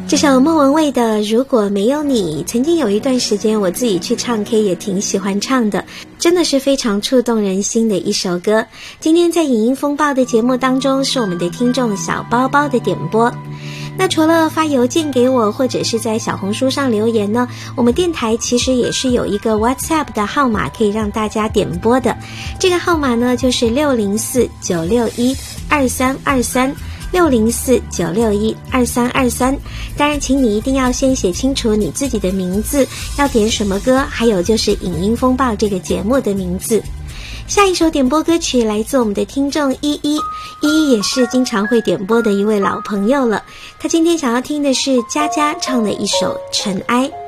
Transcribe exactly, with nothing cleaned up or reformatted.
这首莫文蔚的《如果没有你》，曾经有一段时间我自己去唱 K 也挺喜欢唱的，真的是非常触动人心的一首歌。今天在影音风暴的节目当中，是我们的听众小包包的点播。那除了发邮件给我或者是在小红书上留言呢，我们电台其实也是有一个 WhatsApp 的号码可以让大家点播的，这个号码呢就是六零四九六一二三二三六零四九六一二三二三，当然请你一定要先写清楚你自己的名字，要点什么歌，还有就是影音风暴这个节目的名字。下一首点播歌曲来自我们的听众依依，依依也是经常会点播的一位老朋友了，他今天想要听的是佳佳唱的一首《尘埃》。